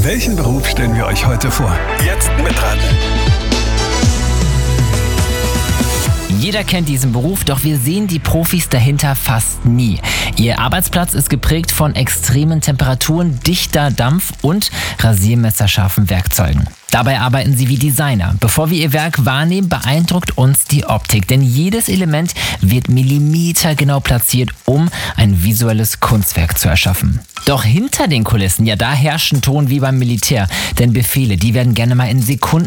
Welchen Beruf stellen wir euch heute vor? Jetzt mitraten. Jeder kennt diesen Beruf, doch wir sehen die Profis dahinter fast nie. Ihr Arbeitsplatz ist geprägt von extremen Temperaturen, dichter Dampf und rasiermesserscharfen Werkzeugen. Dabei arbeiten sie wie Designer. Bevor wir ihr Werk wahrnehmen, beeindruckt uns die Optik. Denn jedes Element wird millimetergenau platziert, um ein visuelles Kunstwerk zu erschaffen. Doch hinter den Kulissen, ja, da herrscht ein Ton wie beim Militär. Denn Befehle, die werden gerne mal in Sekunden